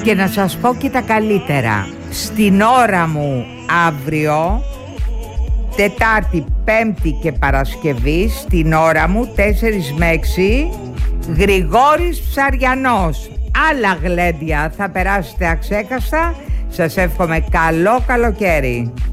Και να σας πω και τα καλύτερα. Στην ώρα μου αύριο, Τετάρτη, Πέμπτη και Παρασκευή, στην ώρα μου 4 με 6, Γρηγόρης Ψαριανός. Άλλα γλέντια, θα περάσετε αξέκαστα. Σας εύχομαι καλό καλοκαίρι.